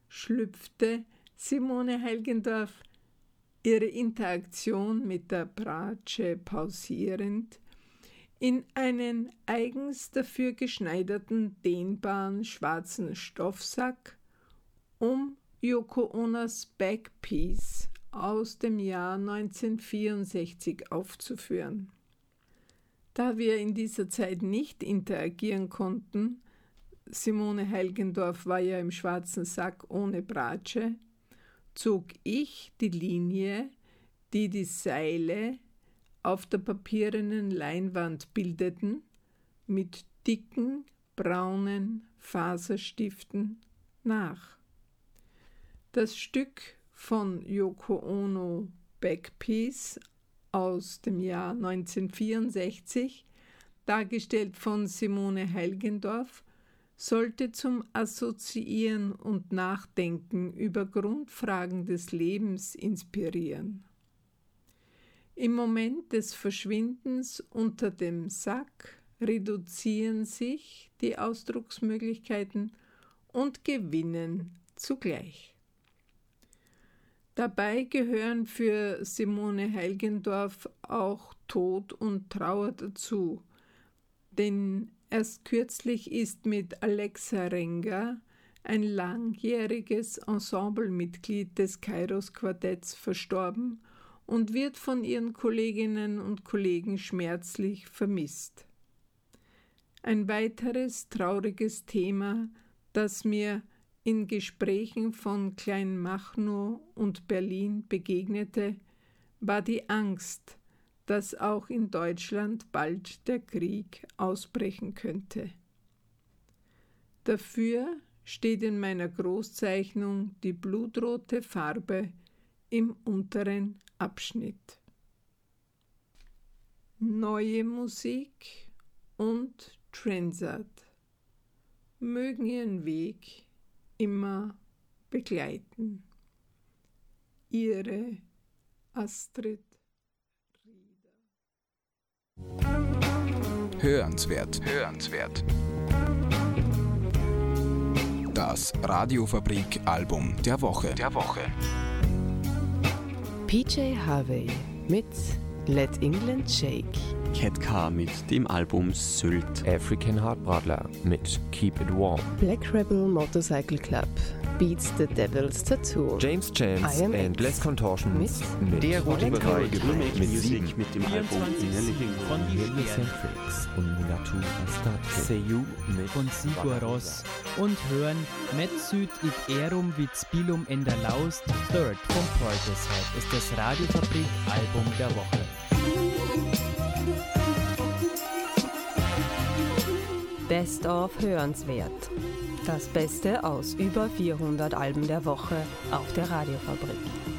schlüpfte Simone Helgendorf, ihre Interaktion mit der Bratsche pausierend, in einen eigens dafür geschneiderten, dehnbaren schwarzen Stoffsack, um Yoko Onos Backpiece aus dem Jahr 1964 aufzuführen. Da wir in dieser Zeit nicht interagieren konnten, Simone Helgendorf war ja im schwarzen Sack ohne Bratsche, zog ich die Linie, die die Seile auf der papierenen Leinwand bildeten, mit dicken, braunen Faserstiften nach. Das Stück von Yoko Ono Backpiece aus dem Jahr 1964, dargestellt von Simone Helgendorf, sollte zum Assoziieren und Nachdenken über Grundfragen des Lebens inspirieren. Im Moment des Verschwindens unter dem Sack reduzieren sich die Ausdrucksmöglichkeiten und gewinnen zugleich. Dabei gehören für Simone Helgendorf auch Tod und Trauer dazu, denn erst kürzlich ist mit Alexa Renga ein langjähriges Ensemblemitglied des Kairos-Quartetts verstorben und wird von ihren Kolleginnen und Kollegen schmerzlich vermisst. Ein weiteres trauriges Thema, das mir in Gesprächen von Kleinmachnow und Berlin begegnete, war die Angst, dass auch in Deutschland bald der Krieg ausbrechen könnte. Dafür steht in meiner Großzeichnung die blutrote Farbe im unteren Abschnitt. Neue Musik und Transat mögen ihren Weg immer begleiten. Ihre Astrid Rieder. Hörenswert. Das Radiofabrik-Album der Woche. PJ Harvey mit Let England Shake. Cat Car mit dem Album Sylt. African Heartbradler mit Keep It Warm. Black Rebel Motorcycle Club Beats the Devil's Tattoo. James Chance and Les Contortions mit Der rote Bereich mit Sieg mit dem Album von die Heliocentrics und Mulatu Astarte. Seyu von Sigur Rós und hören Metsüd id Erum vid Spilum Endalaust Third vom Portishead ist das Radiofabrik-Album der Woche. Best of Hörenswert. Das Beste aus über 400 Alben der Woche auf der Radiofabrik.